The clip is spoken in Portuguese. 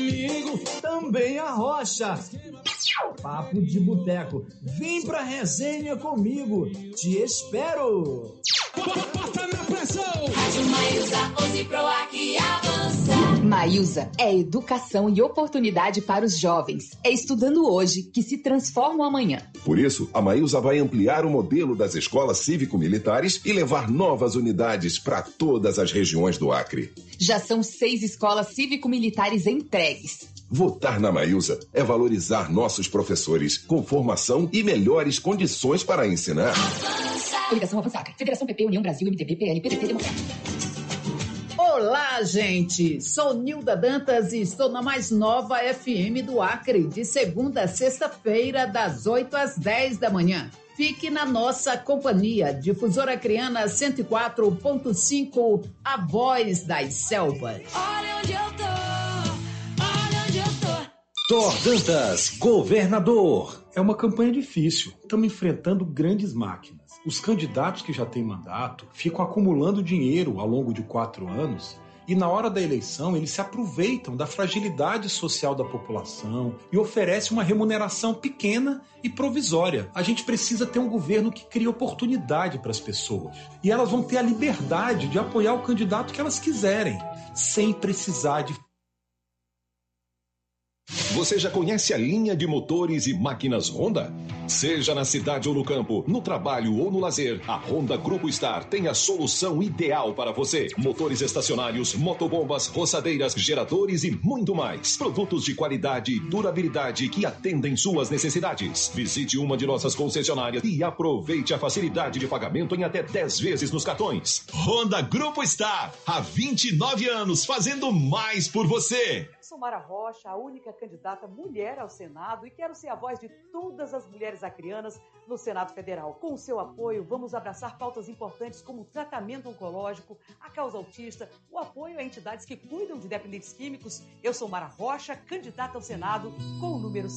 amigo, também a Rocha. Papo de boteco, vem pra resenha comigo, te espero. Bota na pressão. Rádio Maísa 11 Pro aqui avança. Maísa é educação e oportunidade para os jovens. É estudando hoje que se transforma o amanhã. Por isso, a Maísa vai ampliar o modelo das escolas cívico-militares e levar novas unidades para todas as regiões do Acre. Já são 6 escolas cívico-militares entregues. Votar na Maísa é valorizar nossos professores com formação e melhores condições para ensinar. Coligação Avançar, Federação PP, União Brasil, MDB, PL, PDT, Democrata. Olá, gente! Sou Nilda Dantas e estou na mais nova FM do Acre, de segunda a sexta-feira, das 8 às 10 da manhã. Fique na nossa companhia, Difusora Acreana 104.5, a voz das selvas. Olha onde eu tô, olha onde eu tô. Thor Dantas, governador. É uma campanha difícil. Estamos enfrentando grandes máquinas. Os candidatos que já têm mandato ficam acumulando dinheiro ao longo de 4 anos e na hora da eleição eles se aproveitam da fragilidade social da população e oferecem uma remuneração pequena e provisória. A gente precisa ter um governo que crie oportunidade para as pessoas e elas vão ter a liberdade de apoiar o candidato que elas quiserem, sem precisar de... Você já conhece a linha de motores e máquinas Honda? Seja na cidade ou no campo, no trabalho ou no lazer, a Honda Grupo Star tem a solução ideal para você. Motores estacionários, motobombas, roçadeiras, geradores e muito mais. Produtos de qualidade e durabilidade que atendem suas necessidades. Visite uma de nossas concessionárias e aproveite a facilidade de pagamento em até 10 vezes nos cartões. Honda Grupo Star, há 29 anos fazendo mais por você. Sou Mara Rocha, a única candidata mulher ao Senado e quero ser a voz de todas as mulheres acreanas no Senado Federal. Com o seu apoio, vamos abraçar pautas importantes como o tratamento oncológico, a causa autista, o apoio a entidades que cuidam de dependentes químicos. Eu sou Mara Rocha, candidata ao Senado com o número